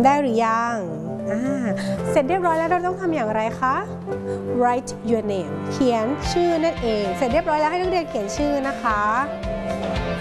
ำได้หรือยังเสร็จเรียบร้อยแล้วเราต้องทำอย่างไรคะ write your name เขียนชื่อนั่นเองเสร็จเรียบร้อยแล้วให้นักเรียนเขียนชื่อนะคะ